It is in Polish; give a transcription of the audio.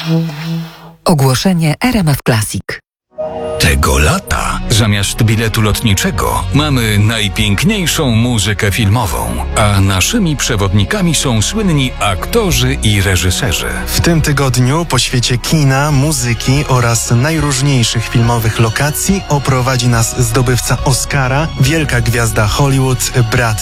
Ogłoszenie RMF Classic. Tego lata zamiast biletu lotniczego mamy najpiękniejszą muzykę filmową, a naszymi przewodnikami są słynni aktorzy i reżyserzy. W tym tygodniu po świecie kina, muzyki oraz najróżniejszych filmowych lokacji oprowadzi nas zdobywca Oscara, wielka gwiazda Hollywood Brad